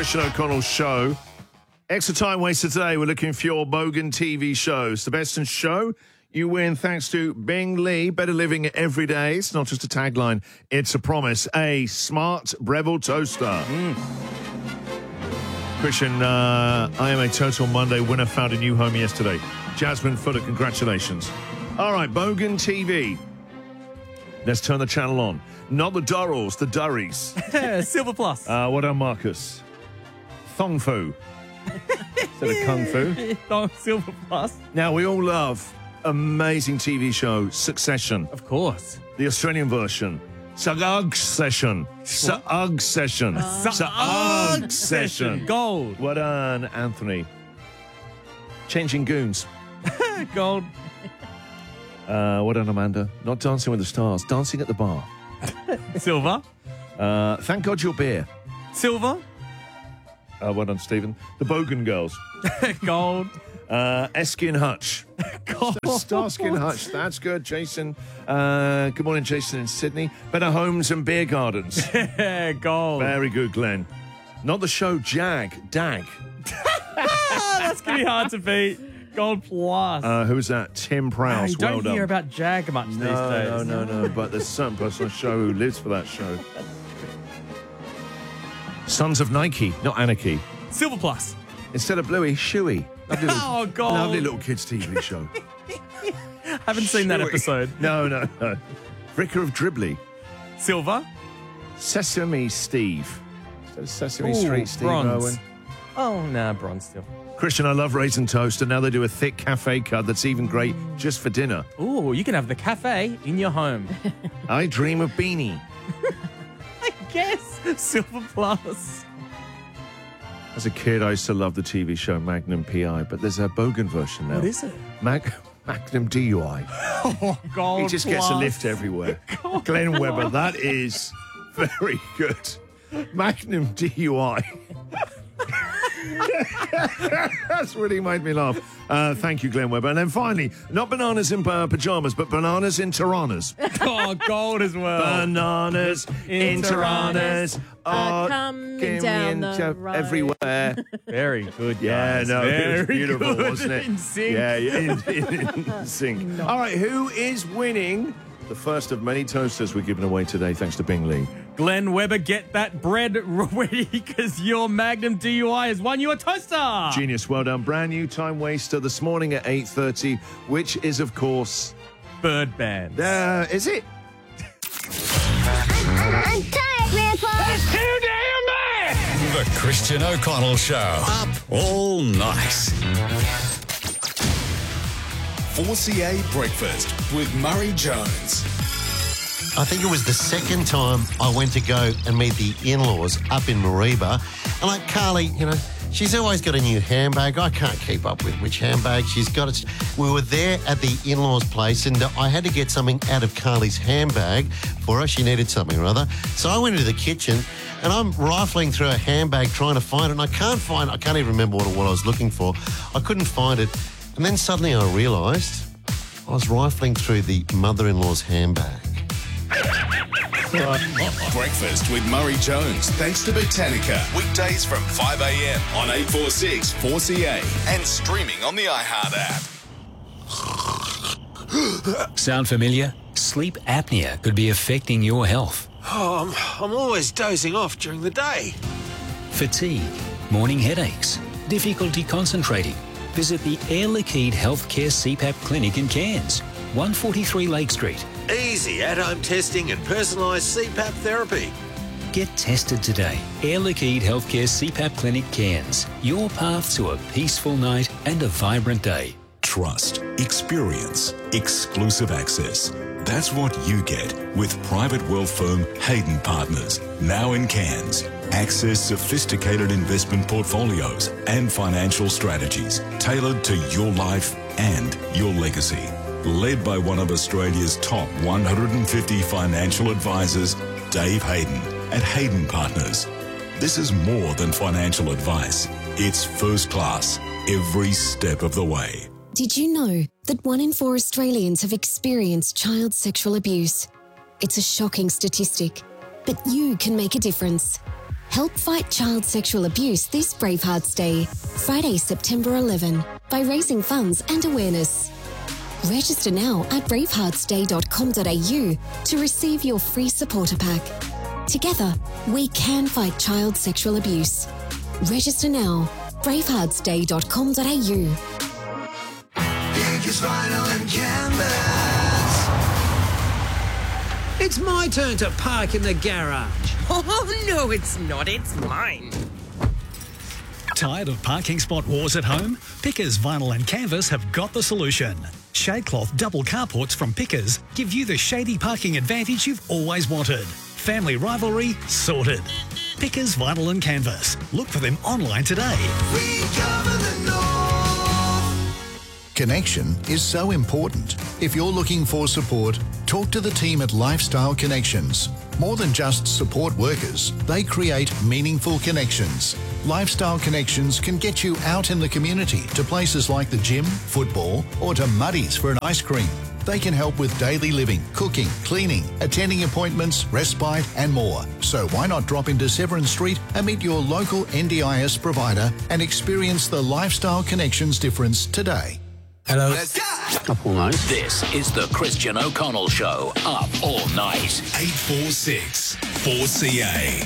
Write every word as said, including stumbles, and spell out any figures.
Christian O'Connell's show. Extra time wasted today. We're looking for your Bogan T V shows. The best in show, you win thanks to Bing Lee. Better living every day. It's not just a tagline, it's a promise. A smart Breville toaster. Mm. Christian, uh, I am a Total Monday winner. Found a new home yesterday. Jasmine Fuller, congratulations. All right, Bogan T V. Let's turn the channel on. Not the Durrells, the Durries. Silver Plus. Uh, what are Marcus? Thong Fu. Instead of Kung Fu. Thong Silver Plus. Now, we all love amazing T V show, Succession. Of course. The Australian version. Sa'ug Session. Sa'ug Session. Uh, Sa'ug Session. Gold. Well done, Anthony. Changing Goons. Gold. Uh, what done, Amanda? Not Dancing with the Stars. Dancing at the Bar. Silver. Uh, Thank God You're Beer. Silver. Uh, well done, Stephen. The Bogan Girls. Gold. Uh, Esky and Hutch. Gold. Starsky and Hutch. That's good, Jason. Uh, good morning, Jason in Sydney. Better Homes and Beer Gardens. Gold. Very good, Glenn. Not the show Jag. Dag. That's going to be hard to beat. Gold Plus. Uh, who's that? Tim Prowse. You don't well done. hear about Jag much no, these days. No, no, no, but there's some person on the show who lives for that show. Sons of Nike, not Anarchy. Silver Plus. Instead of Bluey, Shuey. Lovely little, Oh, God. Lovely little kids' T V show. Haven't seen that Shuey. episode. No, no, no. Vicar of Dribbly. Silver. Sesame Steve. Instead of Sesame Ooh, Street, Steve bronze. Irwin. Oh, nah, bronze still. Christian, I love raisin toast, and now they do a thick cafe cut that's even great just for dinner. Ooh, you can have the cafe in your home. I dream of beanie. I guess. Silver Plus. As a kid, I used to love the T V show Magnum P I, but there's a Bogan version now. What is it? Mag- Magnum D U I. Oh, Gold He just Plus. gets a lift everywhere. Gold Glenn Plus. Webber, that is very good. Magnum D U I. That's really made me laugh. Uh, thank you, Glenn Webber. And then finally, not bananas in uh, pajamas, but bananas in Tiranas. Oh, gold as well. Bananas in In Tiranas Uh, are coming coming down the to road. everywhere. Very good, Yeah, guys. no, Very it was beautiful, good. wasn't it? In sync. Yeah, yeah, in, in, in sync. All right, who is winning the first of many toasters we're giving away today, thanks to Bing Lee? Glenn Webber, get that bread ready because your Magnum D U I has won you a toaster. Genius, well done. Brand new time waster this morning at eight thirty, which is, of course... Bird Band. Uh, is it? I'm tired, Grandpa. Too damn bad! The Christian O'Connell Show. Up all night. four C A Breakfast with Murray Jones. I think it was the second time I went to go and meet the in-laws up in Mareeba. And like Carly, you know, she's always got a new handbag. I can't keep up with which handbag she's got. It's, we were there at the in-laws' place and I had to get something out of Carly's handbag for her. She needed something or other. So I went into the kitchen and I'm rifling through her handbag trying to find it. And I can't find it. I can't even remember what, what I was looking for. I couldn't find it. And then suddenly I realised I was rifling through the mother-in-law's handbag. Breakfast with Murray Jones, thanks to Botanica. Weekdays from five a m on eight forty-six four C A and streaming on the iHeart app. Sound familiar? Sleep apnea could be affecting your health. Oh, I'm, I'm always dozing off during the day. Fatigue, morning headaches, difficulty concentrating. Visit the Air Liquide Healthcare C PAP Clinic in Cairns, one forty-three Lake Street. Easy at-home testing and personalised C PAP therapy. Get tested today. Air Liquide Healthcare C PAP Clinic Cairns. Your path to a peaceful night and a vibrant day. Trust, experience, exclusive access. That's what you get with private wealth firm Hayden Partners, now in Cairns. Access sophisticated investment portfolios and financial strategies tailored to your life and your legacy. Led by one of Australia's top one hundred fifty financial advisors, Dave Hayden at Hayden Partners. This is more than financial advice. It's first class every step of the way. Did you know that one in four Australians have experienced child sexual abuse? It's a shocking statistic, but you can make a difference. Help fight child sexual abuse this Bravehearts Day, Friday, September eleventh, by raising funds and awareness. Register now at bravehearts day dot com dot a u to receive your free supporter pack. Together, we can fight child sexual abuse. Register now, bravehearts day dot com dot a u. Biggest vinyl and canvas. It's my turn to park in the garage. Oh, no, it's not. It's mine. Tired of parking spot wars at home? Pickers Vinyl and Canvas have got the solution. Shadecloth double carports from Pickers give you the shady parking advantage you've always wanted. Family rivalry sorted. Pickers Vinyl and Canvas. Look for them online today. We cover the north. Connection is so important. If you're looking for support, talk to the team at Lifestyle Connections. More than just support workers, they create meaningful connections. Lifestyle Connections can get you out in the community to places like the gym, football, or to Muddy's for an ice cream. They can help with daily living, cooking, cleaning, attending appointments, respite, and more. So why not drop into Severn Street and meet your local N D I S provider and experience the Lifestyle Connections difference today. Hello. Let's go. Up all night. This is the Christian O'Connell Show. Up all night. eight four six four C A.